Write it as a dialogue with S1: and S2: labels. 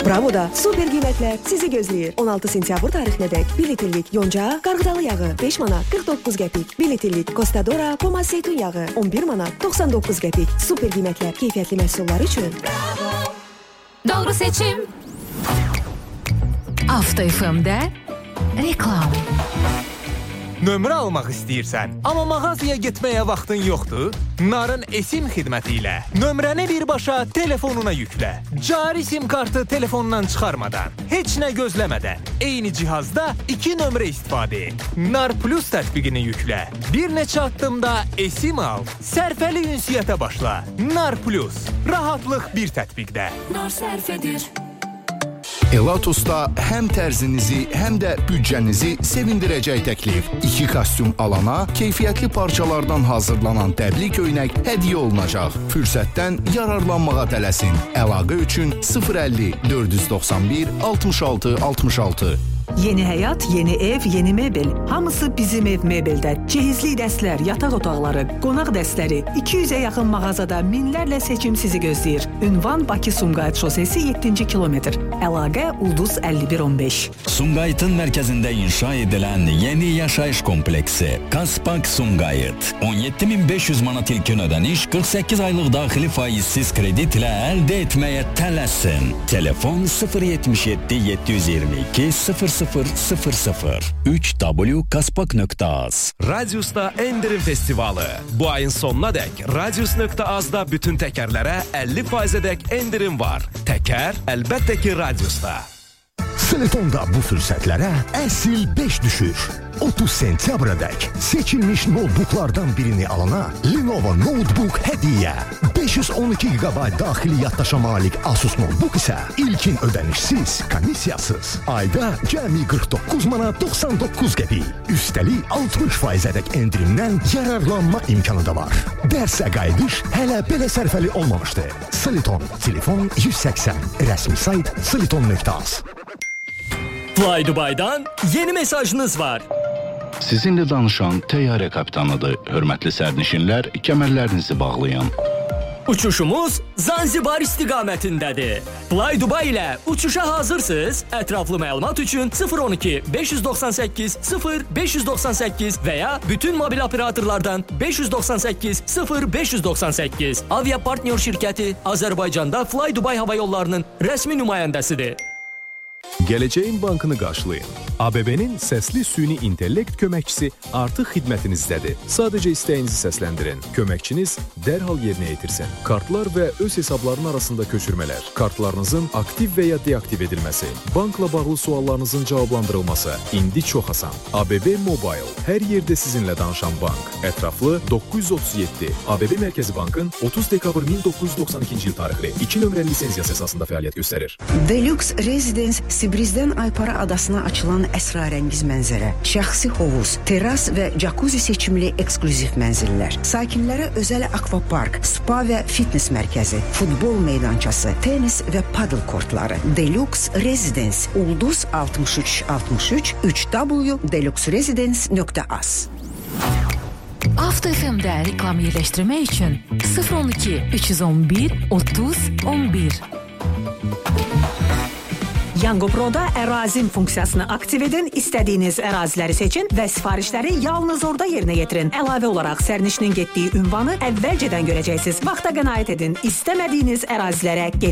S1: Bravo'da super qiymətlər sizi gözləyir. 16 sentyabr tarixinədək 1 litrlik yonca, qarğıdalı yağı 5 manat 49 qəpik, 1 litrlik Costadora Poma zeytun yağı 11 manat 99 qəpik. Super qiymətlər keyfiyyətli məhsullar üçün.
S2: Bravo. Doğru seçim.
S3: Avto FM'də reklam.
S4: Nömrə almaq istəyirsən, amma mağazaya getməyə vaxtın yoxdur? Narın eSIM xidməti ilə nömrəni birbaşa telefonuna yüklə. Cari SIM kartı telefondan çıxarmadan, heç nə gözləmədən, eyni cihazda 2 nömrə istifadə et. Nar Plus tətbiqini yüklə. Bir neçə addımda eSIM al. Sərfəli ünsiyyətə başla. Nar Plus. Rahatlıq bir tətbiqdə.
S2: Nar sərf edir.
S5: Elatus'ta həm tərzinizi, həm də büdcənizi sevindirəcək təklif. 2 kostyum alana keyfiyyətli parçalardan hazırlanan dəbli köynək hədiyyə olunacaq. Fürsətdən yararlanmağa tələsin. Əlaqə üçün 050 491 66 66.
S6: Yeni həyat, yeni ev, yeni mebel. Hamısı bizim ev mebeldə. Cehizli dəstlər, yataq otaqları, qonaq dəstləri, 200-ə yaxın mağazada minlərlə seçim sizi gözləyir. Ünvan Bakı Sumqayıt şosesi 7-ci kilometr. Əlaqə Ulduz 5115.
S7: Sumqayıtın mərkəzində inşa edilən yeni yaşayış kompleksi Kaspak Sumqayıt. 17.500 manat ilkin ödəniş, 48 aylıq daxili faizsiz kreditlə əldə etməyə tələsin. Telefon 077 722 0000 3w.kaspak.az.
S8: Radius'ta Endirim Festivalı. Bu ayın sonuna dək Radius.az'da bütün təkərlərə 50%'dək endirim var. Təkər əlbəttə ki Radius'da.
S9: Silitonda bu fürsətlərə əsil 5 düşür. 30 sentyabradək seçilmiş notebooklardan birini alana Lenovo Notebook hədiyyə. 512 GB daxili yaddaşa malik Asus Notebook isə ilkin ödənişsiz, komissiyasız. Ayda cəmi 49 manat 99 qəpik. Üstəlik 60%'dək endirimdən yararlanma imkanı da var. Dərsə qayıdış hələ belə sərfəli olmamışdı. Siliton, telefon 180, rəsmi sayt siliton.az.
S10: Fly Dubai'dan yeni mesajınız var.
S5: Sizinlə danışan təyyarə kapitanıdır. Hörmətli sərnişinlər, kəmərlərinizi bağlayın.
S10: Uçuşumuz Zanzibar istiqamətindədir. Fly Dubai ilə uçuşa hazırsınız? Ətraflı məlumat üçün 012 598 0598 və ya bütün mobil operatorlardan 598 0598. Avia Partnyor şirkəti Azərbaycanda Fly Dubai hava yollarının rəsmi nümayəndəsidir.
S11: Gələcəyin bankını qarşılayın. ABB-nin səsli süni intellekt köməkçisi artıq xidmətinizdədir. Sadəcə istəyinizi səsləndirin. Köməkçiniz dərhal yerinə yetirsin. Kartlar və öz hesabların arasında köçürmələr, kartlarınızın aktiv və ya deaktiv edilməsi, bankla bağlı suallarınızın cavablandırılması indi çox asan. ABB Mobile, hər yerdə sizinlə danışan bank. Ətraflı 937. ABB Mərkəzi Bankın 30 dekabr 1992-ci il tarixli 2 nömrəli lisenziyası əsasında fəaliyyət göstərir.
S12: Deluxe Residence Sibrizdən Aypara adasına açılan əsrarəngiz mənzərə, şəxsi hovuz, terras və jacuzzi seçimli eksklüziv mənzillər, sakinlərə özəl akvapark, spa və fitness mərkəzi, futbol meydançası, tenis və paddle kortları. Deluxe Residence, Ulduz 6363 3w.deluxeresidence.az.
S3: Avto FM'də reklam yerləşdirmək üçün 012 311 30 11.
S6: Yango Pro'da ərazim funksiyasını aktiv edin, istədiyiniz əraziləri seçin və sifarişləri yalnız orada yerinə yetirin. Əlavə olaraq sərnişinin getdiyi ünvanı əvvəlcədən görəcəksiniz. Vaxta qənaət edin, istəmədiyiniz ərazilərə gedin.